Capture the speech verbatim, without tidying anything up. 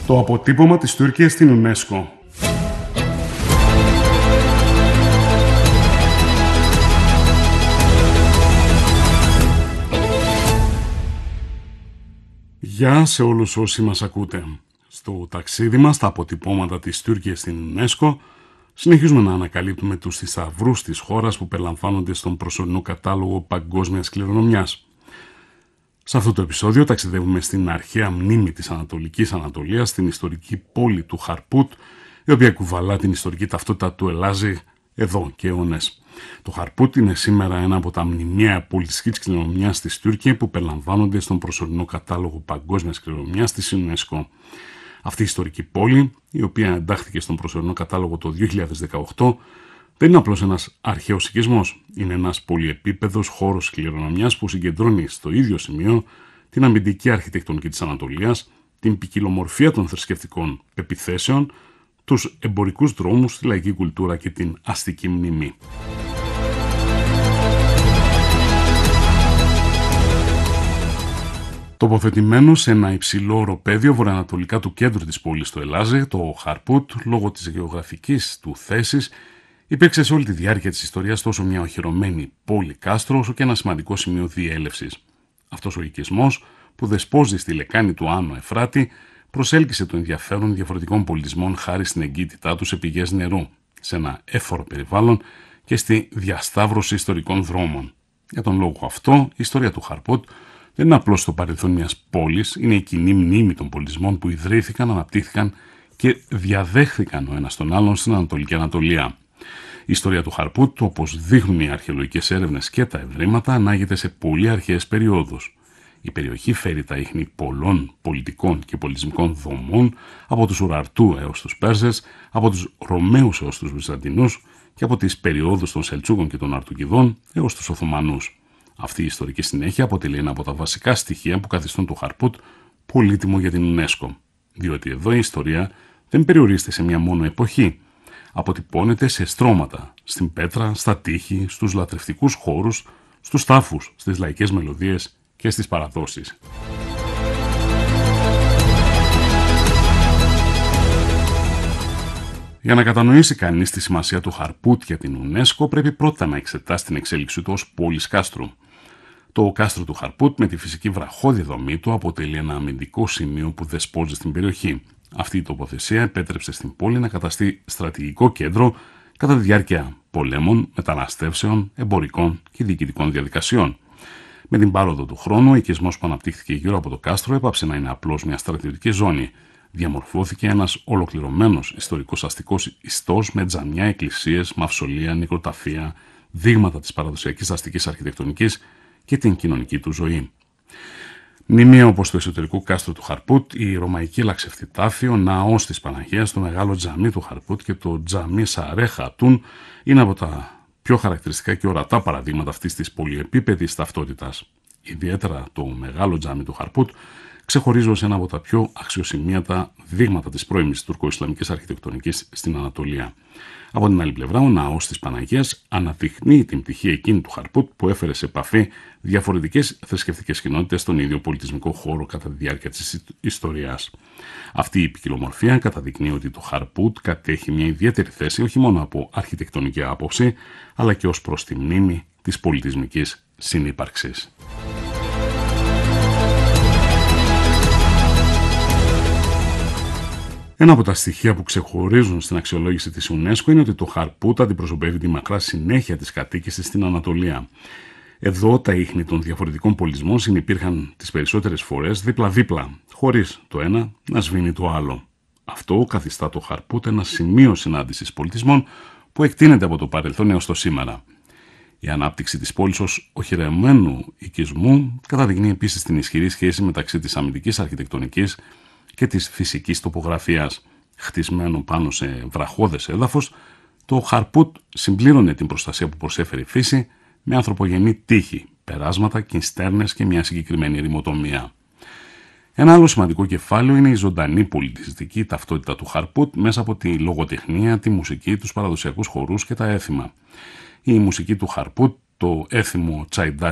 Το αποτύπωμα της Τουρκίας στην UNESCO. Γεια σε όλους όσοι μας ακούτε. Στο ταξίδι μας στα αποτυπώματα της Τουρκίας στην UNESCO συνεχίζουμε να ανακαλύπτουμε τους θησαυρούς της χώρας που περιλαμβάνονται στον προσωρινό κατάλογο παγκόσμιας κληρονομιάς. Σε αυτό το επεισόδιο ταξιδεύουμε στην αρχαία μνήμη της Ανατολικής Ανατολίας, στην ιστορική πόλη του Χαρπούτ, η οποία κουβαλά την ιστορική ταυτότητα του Ελλάζη εδώ και αιώνες. Το Χαρπούτ είναι σήμερα ένα από τα μνημεία πολιτιστικής κληρονομιάς της Τουρκία που περιλαμβάνονται στον προσωρινό κατάλογο παγκόσμιας κληρονομιάς της UNESCO. Αυτή η ιστορική πόλη, η οποία εντάχθηκε στον προσωρινό κατάλογο το δύο χιλιάδες δεκαοκτώ, δεν είναι απλώς ένας αρχαίος οικισμός. Είναι ένας πολυεπίπεδος χώρος κληρονομιάς που συγκεντρώνει στο ίδιο σημείο την αμυντική αρχιτεκτονική της Ανατολίας, την ποικιλομορφία των θρησκευτικών πεπιθέσεων, τους εμπορικούς δρόμους, τη λαϊκή κουλτούρα και την αστική μνήμη. Τοποθετημένο σε ένα υψηλό οροπέδιο βορειοανατολικά του κέντρου της πόλης του Ελλάζη, το Χαρπούτ, λόγω της γεωγραφικής του θέσης, υπήρξε σε όλη τη διάρκεια της ιστορίας τόσο μια οχυρωμένη πόλη κάστρο, όσο και ένα σημαντικό σημείο διέλευσης. Αυτός ο οικισμός, που δεσπόζει στη λεκάνη του Άνω Εφράτη, προσέλκυσε το ενδιαφέρον διαφορετικών πολιτισμών χάρη στην εγκύτητά του σε πηγές νερού, σε ένα έφορο περιβάλλον και στη διασταύρωση ιστορικών δρόμων. Για τον λόγο αυτό, η ιστορία του Χαρπούτ δεν είναι απλώς το παρελθόν μιας πόλης, είναι η κοινή μνήμη των πολιτισμών που ιδρύθηκαν, αναπτύχθηκαν και διαδέχθηκαν ο ένας τον άλλον στην Ανατολική Ανατολία. Η ιστορία του Χαρπούτ, όπως δείχνουν οι αρχαιολογικές έρευνες και τα ευρήματα, ανάγεται σε πολύ αρχαίες περιόδους. Η περιοχή φέρει τα ίχνη πολλών πολιτικών και πολιτισμικών δομών, από τους Ουραρτού έως τους Πέρσες, από τους Ρωμαίους έως τους Βυζαντινούς και από τις περιόδους των Σελτσούκων και των Αρτουκιδών έως τους Οθωμανούς. Αυτή η ιστορική συνέχεια αποτελεί ένα από τα βασικά στοιχεία που καθιστούν το Χαρπούτ πολύτιμο για την UNESCO. Διότι εδώ η ιστορία δεν περιορίζεται σε μια μόνο εποχή. Αποτυπώνεται σε στρώματα, στην πέτρα, στα τείχη, στους λατρευτικούς χώρους, στους τάφους, στις λαϊκές μελωδίες και στις παραδόσεις. Για να κατανοήσει κανείς τη σημασία του Χαρπούτ για την UNESCO, πρέπει πρώτα να εξετάσει την εξέλιξή του ως πόλης κάστρου. Το κάστρο του Χαρπούτ, με τη φυσική βραχώδη δομή του, αποτελεί ένα αμυντικό σημείο που δεσπόζει στην περιοχή. Αυτή η τοποθεσία επέτρεψε στην πόλη να καταστεί στρατηγικό κέντρο κατά τη διάρκεια πολέμων, μεταναστεύσεων, εμπορικών και διοικητικών διαδικασιών. Με την πάροδο του χρόνου, ο οικισμός που αναπτύχθηκε γύρω από το κάστρο έπαψε να είναι απλώς μια στρατιωτική ζώνη. Διαμορφώθηκε ένας ολοκληρωμένος ιστορικός αστικός ιστός με τζαμιά, εκκλησίες, μαυσολία, νεκροταφεία, δείγματα της παραδοσιακής αστικής αρχιτεκτονικής και την κοινωνική του ζωή. Μνημεία όπως το εσωτερικό κάστρο του Χαρπούτ, η ρωμαϊκή λαξευτητάφη, ο ναός της Παναγίας, το μεγάλο τζαμί του Χαρπούτ και το τζαμί Σαρέ Χατούν είναι από τα πιο χαρακτηριστικά και ορατά παραδείγματα αυτής της πολυεπίπεδης ταυτότητας. Ιδιαίτερα το μεγάλο τζαμί του Χαρπούτ ξεχωρίζει ως ένα από τα πιο αξιοσημείωτα δείγματα της πρώιμης τουρκο-ισλαμικής αρχιτεκτονικής στην Ανατολία. Από την άλλη πλευρά, ο ναός της Παναγίας αναδεικνύει την πτυχή εκείνη του Χαρπούτ που έφερε σε επαφή διαφορετικές θρησκευτικές κοινότητες στον ίδιο πολιτισμικό χώρο κατά τη διάρκεια της ιστορίας. Αυτή η ποικιλομορφία καταδεικνύει ότι το Χαρπούτ κατέχει μια ιδιαίτερη θέση όχι μόνο από αρχιτεκτονική άποψη, αλλά και ως προς τη μνήμη της πολιτισμικής συνύπαρξης. Ένα από τα στοιχεία που ξεχωρίζουν στην αξιολόγηση της UNESCO είναι ότι το Χαρπούτ αντιπροσωπεύει τη μακρά συνέχεια της κατοίκησης στην Ανατολία. Εδώ τα ίχνη των διαφορετικών πολιτισμών συνυπήρχαν τις περισσότερες φορές δίπλα-δίπλα, χωρίς το ένα να σβήνει το άλλο. Αυτό καθιστά το Χαρπούτ ένα σημείο συνάντησης πολιτισμών που εκτείνεται από το παρελθόν έως το σήμερα. Η ανάπτυξη της πόλης ως οχυρεμένου οικισμού καταδεικνύει επίσης την ισχυρή σχέση μεταξύ της αμυντικής αρχιτεκτονικής και της φυσικής τοπογραφίας. Χτισμένο πάνω σε βραχώδες έδαφος, το Χαρπούτ συμπλήρωνε την προστασία που προσέφερε η φύση με ανθρωπογενή τείχη, περάσματα, κινστέρνες και μια συγκεκριμένη ερημοτομία. Ένα άλλο σημαντικό κεφάλαιο είναι η ζωντανή πολιτιστική ταυτότητα του Χαρπούτ μέσα από τη λογοτεχνία, τη μουσική, τους παραδοσιακούς χορούς και τα έθιμα. Η μουσική του Χαρπούτ, το έθιμο Τσαϊντά